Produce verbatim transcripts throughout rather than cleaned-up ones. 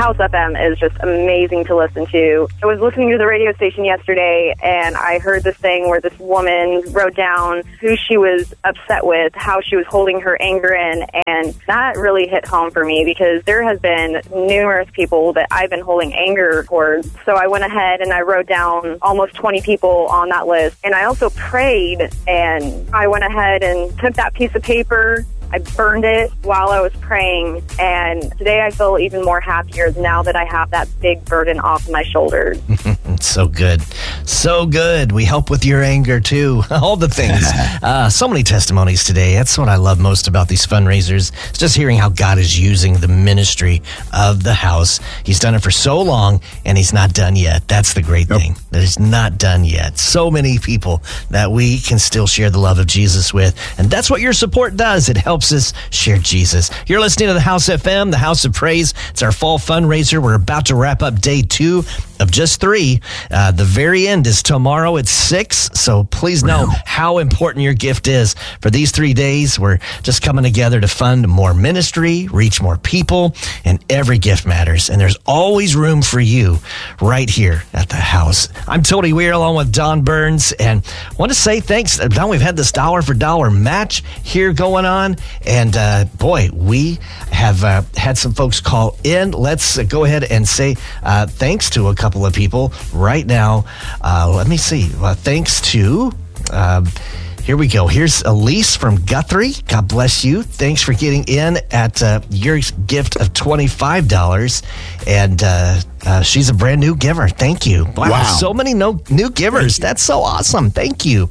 House F M is just amazing to listen to. I was listening to the radio station yesterday, and I heard this thing where this woman wrote down who she was upset with, how she was holding her anger in, and that really hit home for me because there has been numerous people that I've been holding anger towards. So I went ahead and I wrote down almost twenty people on that list, and I also prayed, and I went ahead and took that piece of paper, I burned it while I was praying, and today I feel even more happier now that I have that big burden off my shoulders. So good. So good. We help with your anger, too. All the things. uh, so many testimonies today. That's what I love most about these fundraisers. It's just hearing how God is using the ministry of the house. He's done it for so long, and he's not done yet. That's the great nope. thing. That he's not done yet. So many people that we can still share the love of Jesus with, and that's what your support does. It helps us share Jesus. You're listening to the House F M, the House of Praise. It's our fall fundraiser. We're about to wrap up day two of just three. Uh, the very end is tomorrow at six. So please know wow. how important your gift is. For these three days, we're just coming together to fund more ministry, reach more people, and every gift matters. And there's always room for you right here at the house. I'm Tony Weir along with Don Burns, and I want to say thanks. Don, we've had this dollar for dollar match here going on. And uh, boy, we have uh, had some folks call in. Let's uh, go ahead and say uh, thanks to a couple of people right now. Uh, let me see. Uh, thanks to, uh, here we go. Here's Elise from Guthrie. God bless you. Thanks for getting in at uh, your gift of twenty-five dollars. And uh, uh, she's a brand new giver. Thank you. Wow. wow. So many no, new givers. That's so awesome. Thank you.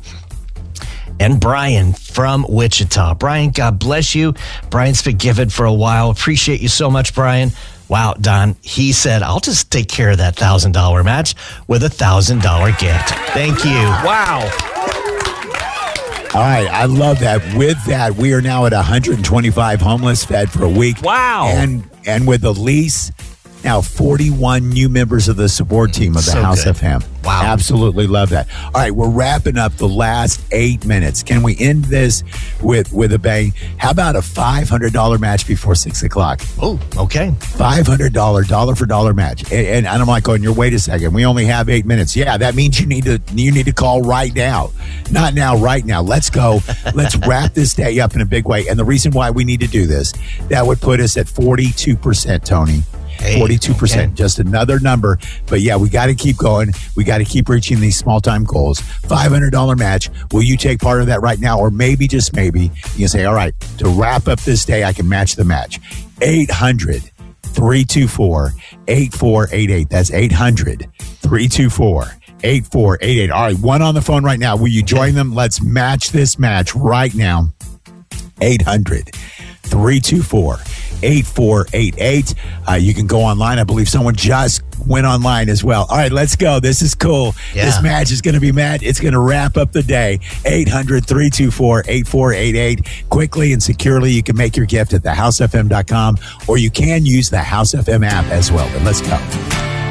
And Brian from Wichita. Brian, God bless you. Brian's been giving for a while. Appreciate you so much, Brian. Wow, Don, he said, I'll just take care of that one thousand dollars match with a one thousand dollars gift. Thank you. Wow. All right, I love that. With that, we are now at one hundred twenty-five homeless fed for a week. Wow. And and with Elise, now forty-one new members of the support team of the so House good. F M. Wow. Absolutely love that. All right, we're wrapping up the last eight minutes. Can we end this with, with a bang? How about a five hundred dollars match before six o'clock? Oh, okay. five hundred dollars, dollar for dollar match. And, and I'm like going, wait a second. We only have eight minutes. Yeah, that means you need to you need to call right now. Not now, right now. Let's go. Let's wrap this day up in a big way. And the reason why we need to do this, that would put us at forty-two percent, Tony. Hey, forty-two percent, okay. Just another number. But yeah, we got to keep going. We got to keep reaching these small time goals. five hundred dollars match. Will you take part of that right now? Or maybe, just maybe, you can say, all right, to wrap up this day, I can match the match. eight hundred, three two four, eight four eight eight. That's eight hundred, three two four, eight four eight eight. All right, one on the phone right now. Will you join them? Let's match this match right now. eight hundred, three two four, eight four eight eight. Uh, you can go online. I believe someone just went online as well. All right, let's go. This is cool. Yeah. This match is going to be mad. It's going to wrap up the day. eight hundred, three two four, eight four eight eight. Quickly and securely, you can make your gift at the house f m dot com, or you can use the House F M app as well. But let's go.